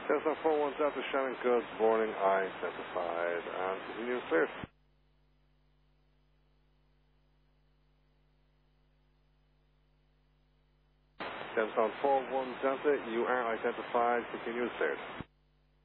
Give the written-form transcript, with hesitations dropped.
Cessna 41 Delta Shannon, good morning, identified, and continue cleared. Cessna 41 Delta, you are identified, continue cleared.